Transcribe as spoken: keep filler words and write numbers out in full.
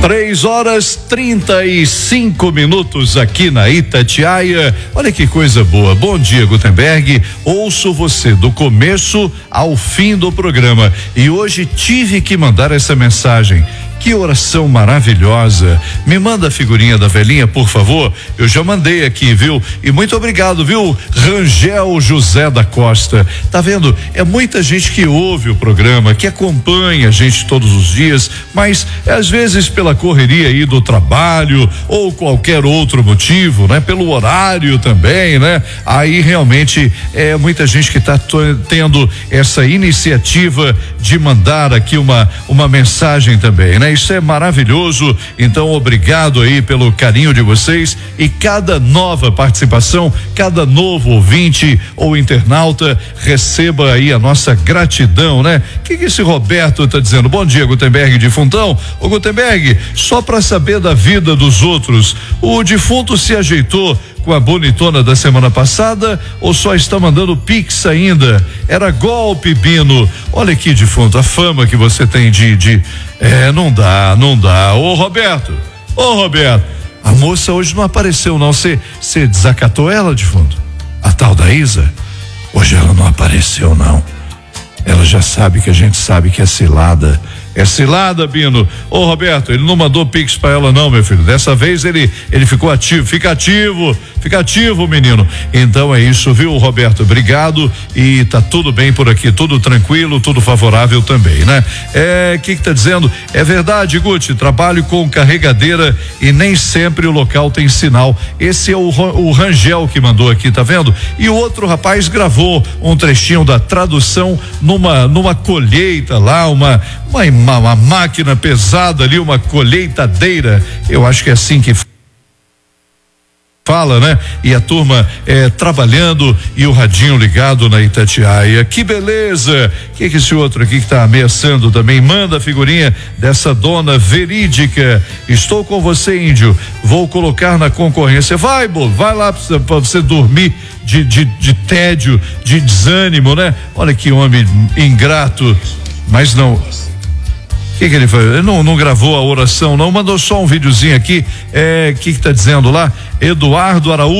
Três horas trinta e cinco minutos aqui na Itatiaia. Olha que coisa boa. Bom dia, Gutenberg. Ouço você do começo ao fim do programa e hoje tive que mandar essa mensagem. Que oração maravilhosa. Me manda a figurinha da velhinha, por favor. Eu já mandei aqui, viu? E muito obrigado, viu? Rangel José da Costa. Tá vendo? É muita gente que ouve o programa, que acompanha a gente todos os dias, mas às vezes pela correria aí do trabalho ou qualquer outro motivo, né? Pelo horário também, né? Aí realmente é muita gente que tá tendo essa iniciativa de mandar aqui uma uma mensagem também, né? Isso é maravilhoso, então obrigado aí pelo carinho de vocês e cada nova participação, cada novo ouvinte ou internauta receba aí a nossa gratidão, né? O que que esse Roberto tá dizendo? Bom dia, Gutenberg defuntão. Ô Gutenberg, só para saber da vida dos outros, o defunto se ajeitou com a bonitona da semana passada ou só está mandando pix ainda? Era golpe, Bino. Olha aqui, defunto, a fama que você tem de, de é, não dá, não dá. Ô Roberto, ô Roberto, a moça hoje não apareceu não, você você desacatou ela, defunto? A tal da Isa? Hoje ela não apareceu não. Ela já sabe que a gente sabe que é cilada. É cilada, Bino. Ô Roberto, ele não mandou pix pra ela não, meu filho. Dessa vez ele ele ficou ativo. Fica ativo, fica ativo, menino. Então é isso, viu, Roberto? Obrigado e tá tudo bem por aqui, tudo tranquilo, tudo favorável também, né? É, que que tá dizendo? É verdade, Guti, trabalho com carregadeira e nem sempre o local tem sinal. Esse é o, o Rangel que mandou aqui, tá vendo? E o outro rapaz gravou um trechinho da tradução numa numa colheita lá, uma uma, uma, uma máquina pesada ali, uma colheitadeira, eu acho que é assim que fala, né? E a turma é, trabalhando e o radinho ligado na Itatiaia. Que beleza! Que que esse outro aqui que tá ameaçando também? Manda a figurinha dessa dona verídica. Estou com você, índio. Vou colocar na concorrência. Vai, bolo, vai lá pra, pra você dormir de, de, de tédio, de desânimo, né? Olha que homem ingrato. Mas não. O que que ele foi? Ele não, não gravou a oração, não, mandou só um videozinho aqui. É, que que tá dizendo lá? Eduardo Araújo.